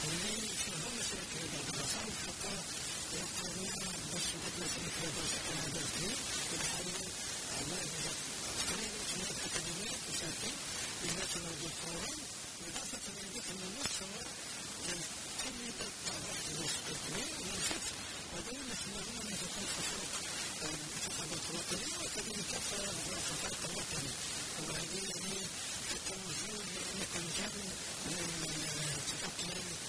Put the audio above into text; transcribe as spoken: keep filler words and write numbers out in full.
واللي فيهم مشاكل الدراسة وحتى يقومون باش بدنا في الدراسة هذا الكريم وبحاول أعمال تقريبا في الأكاديمية تشاركين بذات موضوع القرآن وإضافة إلى ذلك أن المحتوى قمة الطابع المستقبل والخف وهذا نحن هنا نتكلم في فرق الانتخابات الوطنية وكذلك في الفرق الوطني وهذه يعني التوجه لأن كان جاب من اتفاق